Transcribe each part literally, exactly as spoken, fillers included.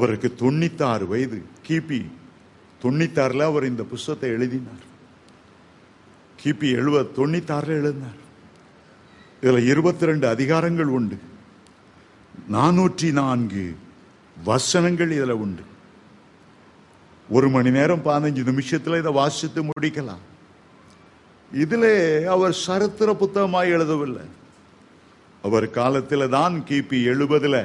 அவருக்கு தொண்ணூத்தி ஆறு வயது. கிபி தொண்ணூத்தி ஆறுல அவர் இந்த புஸ்தகத்தை எழுதினார். கிபி எழுபது தொண்ணூத்தி ஆறுல எழுதினார். இதுல இருபத்தி ரெண்டு அதிகாரங்கள் உண்டு. நானூற்றி நான்கு வசனங்கள் இதுல உண்டு. ஒரு மணி நேரம் பதினஞ்சு நிமிஷத்துல இதை வாசித்து முடிக்கலாம். இதுல அவர் சரித்திர புத்தகமாய் எழுதவில்லை. அவர் காலத்தில் தான் கிபி எழுபதுல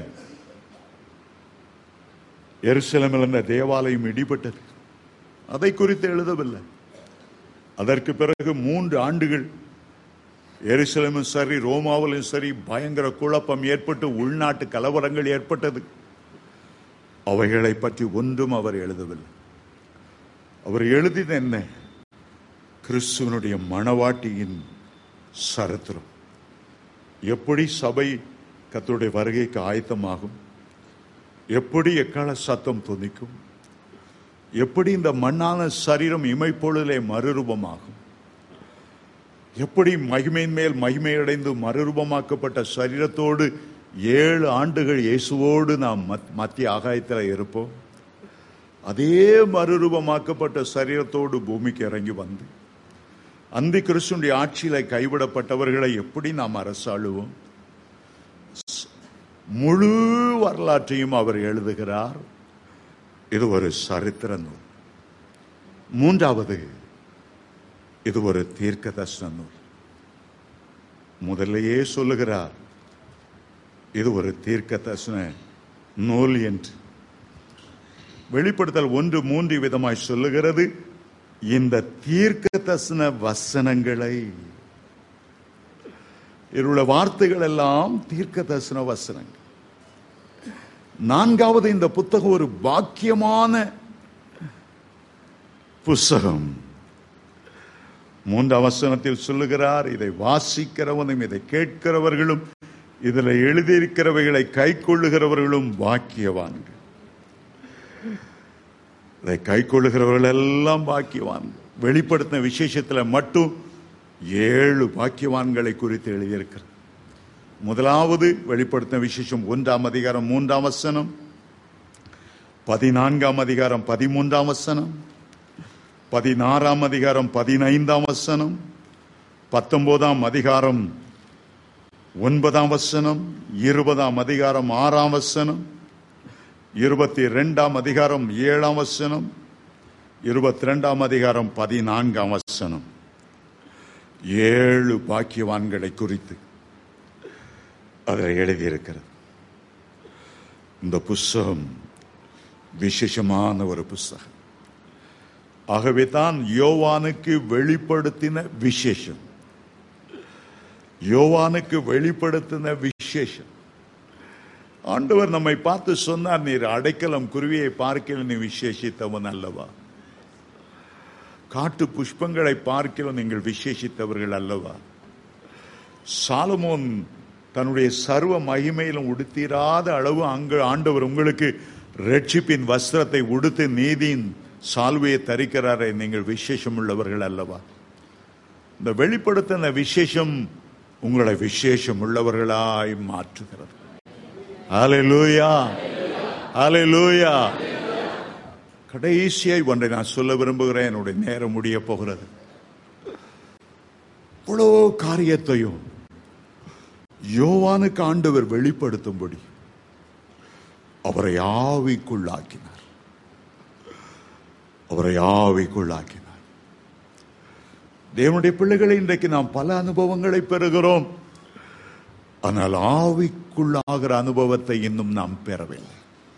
எருசலேமில் இருந்த தேவாலயம் இடிபட்டது. அதை குறித்து எழுதவில்லை. அதற்கு பிறகு மூன்று ஆண்டுகள் எருசலேமும் சரி ரோமாவிலும் சரி பயங்கர குழப்பம் ஏற்பட்டு உள்நாட்டு கலவரங்கள் ஏற்பட்டது. அவைகளை பற்றி ஒன்றும் அவர் எழுதவில்லை. அவர் எழுதின என்ன? கிறிஸ்துவனுடைய மணவாட்டியின் சரித்திரம். எப்படி சபை கர்த்தருடைய வருகைக்கு ஆயத்தமாகும், எப்படி எக்கால சத்தம் துணிக்கும், எப்படி இந்த மண்ணான சரீரம் இமைப்பொழுதிலே மறுரூபமாகும், எப்படி மகிமையின் மேல் மகிமையடைந்து மறுரூபமாக்கப்பட்ட சரீரத்தோடு ஏழு ஆண்டுகள் இயேசுவோடு நாம் மத்திய ஆகாயத்தில் இருப்போம். அதே மறுரூபமாக்கப்பட்ட சரீரத்தோடு பூமிக்கு இறங்கி வந்து அந்தி கிறிஸ்துவின் ஆட்சியில கைவிடப்பட்டவர்களை எப்படி நாம் அரசாளுவோம்? முழு வரலாற்றையும் அவர் எழுதுகிறார். இது ஒரு சரித்திர நூல். மூன்றாவது, இது ஒரு தீர்க்க தரிசன நூல். முதல்லையே சொல்லுகிறார், இது ஒரு தீர்க்க தரிசன நூல் என்று. வெளிப்படுத்தல் ஒன்று மூன்று விதமாய் சொல்லுகிறது. இந்த தீர்க்க தரிசன வசனங்களை, இவருடைய வார்த்தைகள் எல்லாம் தீர்க்க தரிசன வசனங்கள். நான்காவது, இந்த புத்தகம் ஒரு பாக்கியமான புஸ்தகம். மூன்றாம் வசனத்தில் சொல்லுகிறார், இதை வாசிக்கிறவனும் இதை கேட்கிறவர்களும் இதில் எழுதியிருக்கிறவைகளை கை கொள்ளுகிறவர்களும் பாக்கியவான்கள். இதை கை கொள்ளுகிறவர்கள் எல்லாம் பாக்கியவான்கள். வெளிப்படுத்தின விசேஷத்தில் மட்டும் ஏழு பாக்கியவான்களை குறித்து எழுதியிருக்கிறது. முதலாவது வெளிப்படுத்தின விசேஷம் ஒன்றாம் அதிகாரம் மூன்றாம் வசனம், பதினான்காம் அதிகாரம் பதிமூன்றாம் வசனம், பதினாறாம் அதிகாரம் பதினைந்தாம் வசனம், பத்தொன்பதாம் அதிகாரம் ஒன்பதாம் வசனம், இருபதாம் அதிகாரம் ஆறாம் வசனம், இருபத்தி ரெண்டாம் அதிகாரம் ஏழாம் வசனம், இருபத்தி ரெண்டாம் அதிகாரம் பதினான்காம் வசனம். ஏழு பாக்கியவான்களை குறித்து அதில் எழுதியிருக்கிறது. இந்த புஸ்தகம் விசேஷமான ஒரு புஸ்தகம். ஆகவே தான் யோவானுக்கு வெளிப்படுத்தின விசேஷம், யோவானுக்கு வெளிப்படுத்தின விசேஷம். ஆண்டவர் நம்மை பார்த்து சொன்னார், நீர் அடைக்கலம் குருவியை பார்க்கல நீ விசேஷித்தவன் அல்லவா, காட்டு புஷ்பங்களை பார்க்கல நீங்கள் விசேஷித்தவர்கள் அல்லவா. சாலமோன் தன்னுடைய சர்வ மகிமையிலும் உடுத்திராத அளவு அங்கு ஆண்டவர் உங்களுக்கு ரட்சிப்பின் வஸ்திரத்தை உடுத்து நீதியின் சால்வையை தரிக்கிறாரே, நீங்கள் விசேஷம் உள்ளவர்கள் அல்லவா. இந்த வெளிப்படுத்தின விசேஷம் உங்களை விசேஷம் உள்ளவர்களாய் மாற்றுகிறது. ஹல்லேலூயா, ஹல்லேலூயா. கடைசியாய் ஒன்றை நான் சொல்ல விரும்புகிறேன், என்னுடைய நேரம் முடிய போகிறது. இவ்வளோ காரியத்தையும் யோவானுக்கு ஆண்டவர் வெளிப்படுத்தும்படி அவரை ஆவிக்குள்ளாக்கினார், அவரை ஆவிக்குள்ளாக்கினார். தேவனுடைய பிள்ளைகளை இன்றைக்கு நாம் பல அனுபவங்களை பெறுகிறோம், ஆனால் ஆவிக்குள்ளாகிற அனுபவத்தை இன்னும் நாம் பெறவில்லை.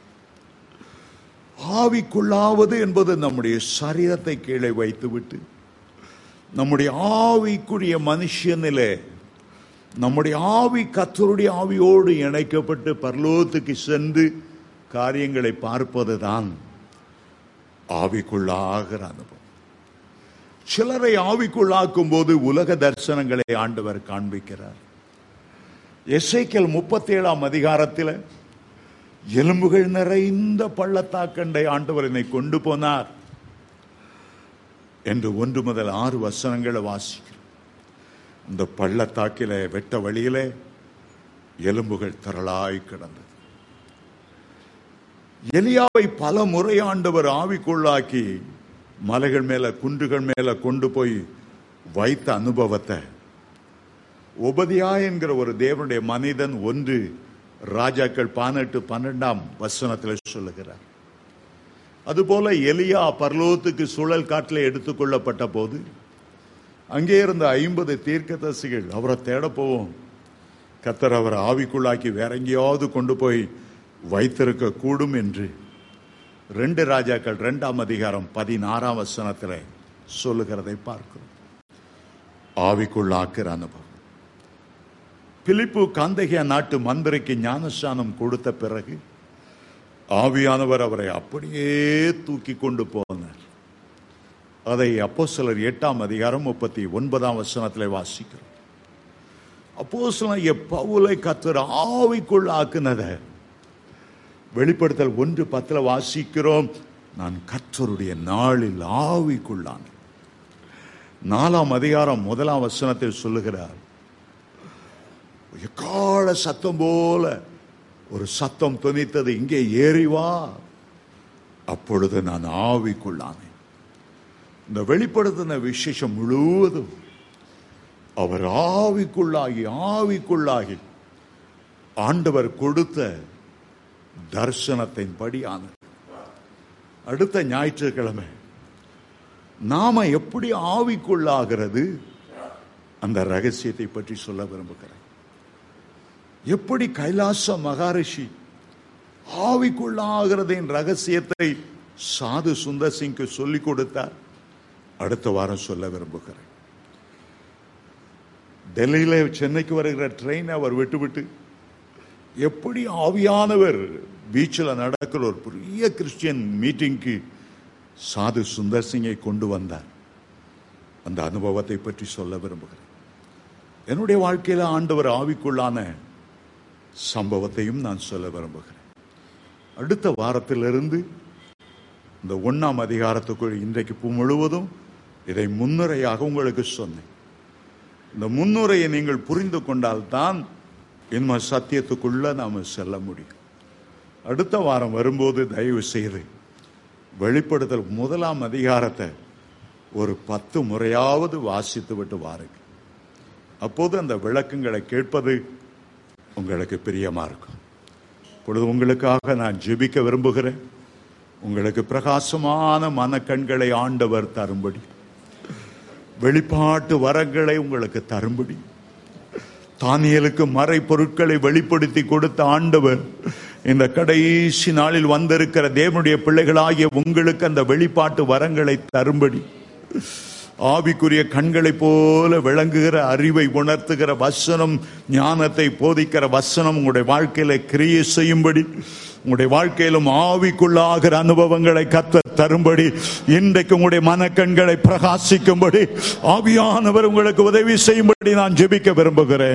ஆவிக்குள்ளாவது என்பது நம்முடைய சரீரத்தை கீழே வைத்துவிட்டு நம்முடைய ஆவிக்குரிய மனுஷனிலே நம்முடைய ஆவி கர்த்தருடைய ஆவியோடு இணைக்கப்பட்டு பரலோகத்துக்கு சென்று காரியங்களை பார்ப்பதுதான் ஆவிக்குள்ளாகிற அனுபவம். சிலரை ஆவிக்குள்ளாக்கும் போது உலக தரிசனங்களை ஆண்டவர் காண்பிக்கிறார். எசேக்கியேல் முப்பத்தி ஏழாம் அதிகாரத்தில் எலும்புகள் நிறைந்த பள்ளத்தாக்கண்டை ஆண்டவர் என்னை கொண்டு போனார் என்று ஒன்று முதல் ஆறு வசனங்களை வாசிக்கிறோம். இந்த பள்ளத்தாக்கில வெட்ட வழியிலே எலும்புகள் திரளாய் கிடந்தது. எலியாவை பல முறை ஆண்டவர் ஆவிக்குள்ளாக்கி மலைகள் மேல குன்றுகள் மேல கொண்டு போய் வைத்த அனுபவத்தை ஒபதியா என்கிற ஒரு தேவனுடைய மனிதன் ஒன்று ராஜாக்கள் பதினெட்டு பன்னெண்டாம் வசனத்தில் சொல்லுகிறார். அதுபோல எலியா பரலோகத்துக்கு சுழல் காட்டில் எடுத்துக்கொள்ளப்பட்ட போது அங்கே இருந்த ஐம்பது தீர்க்கதரிசிகள் அவரை தேட போவோம், கர்த்தர் அவரை ஆவிக்குள்ளாக்கி வேற எங்கேயாவது கொண்டு போய் வைத்திருக்க கூடும் என்று ரெண்டு ராஜாக்கள் இரண்டாம் அதிகாரம் பதினாறாம் வசனத்தில் சொல்லுகிறதை பார்க்கிறோம். ஆவிக்குள்ளாக்குற அனுபவம். பிலிப்பு காந்தகியா நாட்டு மந்திரிக்கு ஞானஸ்நானம் கொடுத்த பிறகு ஆவியானவர் அவரை அப்படியே தூக்கி கொண்டு போனார். அதை அப்போஸ்தலர் எட்டாம் அதிகாரம் முப்பத்தி ஒன்பதாம் வசனத்தில் வாசிக்கிறோம். அப்போஸ்தலனாகிய பவுலை கர்த்தர் ஆவிக்குள் ஆக்குனத வெளிப்படுத்தல் ஒன்று பத்துல வாசிக்கிறோம். நான் கர்த்தருடைய நாளில் ஆவிக்குள்ளான. நாலாம் அதிகாரம் முதலாம் வசனத்தில் சொல்லுகிறார், எக்கால சத்தம் போல ஒரு சத்தம் தொனித்தது, இங்கே ஏறி வா. அப்பொழுது நான் ஆவிக்குள்ளானேன். இந்த வெளிப்படுத்தின விசேஷம் முழுவதும் அவர் ஆவிக்குள்ளாகி ஆவிக்குள்ளாகி ஆண்டவர் கொடுத்த தரிசனத்தின் படியானது. அடுத்த ஞாயிற்றுக்கிழமை நாம எப்படி ஆவிக்குள்ளாகிறது அந்த ரகசியத்தை பற்றி சொல்ல விரும்புகிறேன். எப்படி கைலாச மகாரிஷி ஆவிக்குள்ளாகிறதின் ரகசியத்தை சாது சுந்தர் சிங்க்கு சொல்லிக் கொடுத்தார். அடுத்த வாரம் சொல்ல விரும்புகிறேன். டெல்லியில சென்னைக்கு வருகிற ட்ரெயின் அவர் விட்டுவிட்டு எப்படி ஆவியானவர் பீச்சில் நடக்கிற ஒரு பெரிய கிறிஸ்டியன் மீட்டிங்க்கு சாது சுந்தர் சிங்கை கொண்டு வந்தார். அந்த அனுபவத்தை பற்றி சொல்ல விரும்புகிறேன். என்னுடைய வாழ்க்கையில ஆண்டவர் ஆவிக்குள்ளான சம்பவத்தையும் நான் சொல்ல விரும்புகிறேன். அடுத்த வாரத்திலிருந்து இந்த ஒன்னாம் அதிகாரத்துக்குள் இன்றைக்கு முழுவதும் இதை முன்னுரையாக உங்களுக்கு சொன்னேன். இந்த முன்னுரையை நீங்கள் புரிந்து கொண்டால்தான் இன்னும் சத்தியத்துக்குள்ள நாம செல்ல முடியும். அடுத்த வாரம் வரும்போது தயவு செய்து வெளிப்படுத்தல் முதலாம் அதிகாரத்தை ஒரு பத்து முறையாவது வாசித்து விட்டு வாருங்க. அப்போது அந்த விளக்கங்களை கேட்பது உங்களுக்கு பிரியமா இருக்கும். இப்பொழுது உங்களுக்காக நான் ஜெபிக்க விரும்புகிறேன். உங்களுக்கு பிரகாசமான மனக்கண்களை ஆண்டவர் தரும்படி, வெளிப்பாட்டு வரங்களை உங்களுக்கு தரும்படி, தானியேலுக்கு மறை பொருட்களை வெளிப்படுத்தி கொடுத்த ஆண்டவர் இந்த கடைசி நாளில் வந்திருக்கிற தேவனுடைய பிள்ளைகளாகிய உங்களுக்கு அந்த வெளிப்பாட்டு வரங்களை தரும்படி, ஆவிக்குரிய கண்களை போல விளங்குகிற அறிவை உணர்த்துகிற வசனம், ஞானத்தை போதிக்கிற வசனம் உங்களுடைய வாழ்க்கையில கிரியை செய்யும்படி, உங்களுடைய வாழ்க்கையிலும் ஆவிக்குள்ளாகிற அனுபவங்களை கத்த தரும்படி, இன்றைக்கு உங்களுடைய மனக்கண்களை பிரகாசிக்கும்படி ஆவியானவர் உங்களுக்கு உதவி செய்யும்படி நான் ஜெபிக்க விரும்புகிறேன்.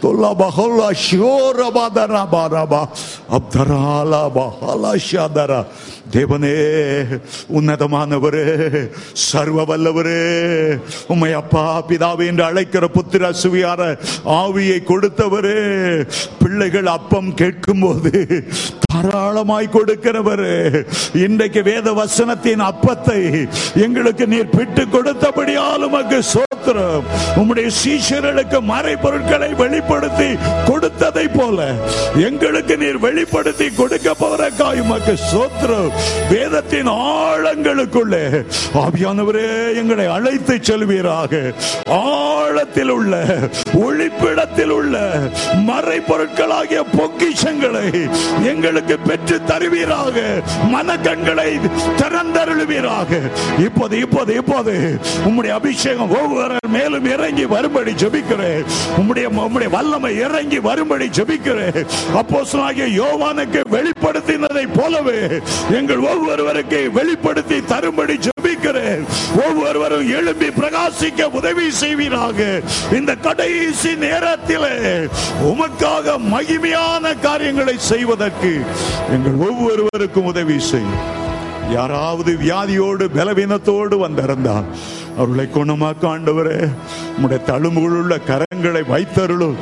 தேவனே, உன்னதமானவரே, சர்வ வல்லவரே, உம்மை அப்பா பிதாவே என்று அழைக்கிற புத்திர சுவியார ஆவியை கொடுத்தவரே, பிள்ளைகள் அப்பம் கேட்கும் போது தாராளமாய் கொடுக்கிறவரே, இன்றைக்கு வேத வசனத்தின் அப்பத்தை எங்களுக்கு நீர் பிட்டு கொடுத்தபடியால் உமக்கு ஸ்தோத்திரம். உம்முடைய சீஷர்களுக்கு மறை பொருட்களை வெளிப்படுத்தி கொடுத்ததை போல எங்களுக்கு நீர் வெளிப்படுத்தி கொடுக்க போறக்காய் உமக்கு ஸ்தோத்திரம். வேதத்தின் ஆழங்களுக்குள்ளே ஆவியானவரே எங்களை அழைத்து செல்வீராக. ஆழத்தில் உள்ள ஒளிப்பிடத்தில் உள்ள மறை பொருட்களாகிய பொக்கிஷங்களை எங்களுக்கு பெற்று தருவீராக. மனக்கண்களை திறந்தருளுவீராக. இப்போது இப்போது இப்போது உம்முடைய அபிஷேகம் ஒவ்வொரு மேலும் இறங்கி வரும்படி ஜெபிக்கிறேன். உம்முடைய உம்முடைய வல்லமை இறங்கி வரும்படி ஜெபிக்கிறேன். அப்போஸ்தலனாகிய யோவானுக்கு வெளிப்படுத்தினதை போலவே எங்கள் ஒவ்வொருவருக்கு வெளிப்படுத்தி தரும்படி ஜெபிக்கிறேன். ஒவ்வொருவரும் எழும்பி பிரகாசிக்க உதவி செய்வீராக. இந்த கடைசி நேரத்தில் உமக்காக மகிமையான காரியங்களை செய்வதற்கு எங்கள் ஒவ்வொருவருக்கும் உதவி செய்யும். யாராவது வியாதியோடு பலவீனத்தோடு வந்திருந்தால் அவர்களை குணமாக்க ஆண்டவரே உம்முடைய தழும்புகள் உள்ள கரங்களை வைத்தருளும்.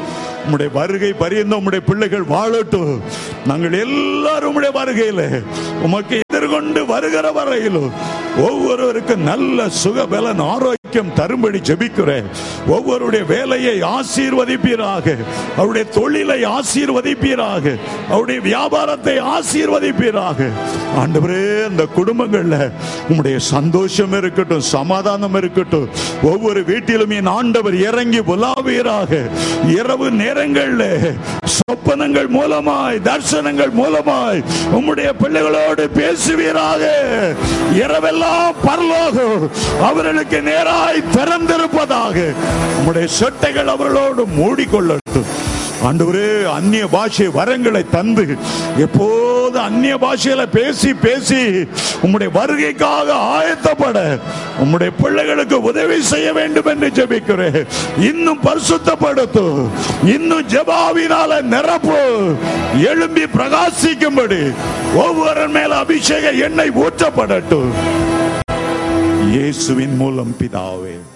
உம்முடைய வருகை பரியந்த உம்முடைய பிள்ளைகள் வாழட்டும். நாங்கள் எல்லாரும் உம்முடைய வருகையில உமக்கு எதிர்கொண்டு வருகிற வரையிலும் ஒவ்வொருவருக்கு நல்ல சுகபலன் ஆரோக்கியம் தரும்படி ஜெபிக்கிறேன். ஒவ்வொருடைய வேலையை ஆசீர்வதிப்பீராக, அவருடைய தொழிலை ஆசீர்வதிப்பீராக, அவருடைய வியாபாரத்தை ஆசீர்வதிப்பீராக. ஆண்டவரே, அந்த குடும்பங்கள்ல உம்முடைய சந்தோஷம் இருக்கட்டும், சமாதானம் இருக்கட்டும். ஒவ்வொரு வீட்டிலும் என் ஆண்டவர் இறங்கி உலாவீராக. இரவு நேரங்கள்ல சொப்பனங்கள் மூலமாய், தரிசனங்கள் மூலமாய் உம்முடைய பிள்ளைகளோடு பேசுவீராக. இரவெல்லாம் பரலோகம் அவர்களுக்கு நேராய் திறந்திருப்பதாக. உம்முடைய சொட்டைகள் அவர்களோடு மூடிக்கொள்ளட்டும். ஆண்டவரே, அந்நிய பாஷை வரங்களை தந்து எப்போது அந்நிய பாஷையில பேசி பேசி உம்முடைய வருகைக்காக ஆயத்தப்பட உம்முடைய பிள்ளைகளுக்கு உதவி செய்ய வேண்டும் என்று ஜெபிக்கிறேன். இன்னும் பரிசுத்தப்படுத்தும், இன்னும் ஜெபாவினால நிரப்பு, எழும்பி பிரகாசிக்கும்படி ஒவ்வொரு மேல அபிஷேக எண்ணெய் ஊற்றப்படட்டும். இயேசுவின் மூலம் பிதாவே.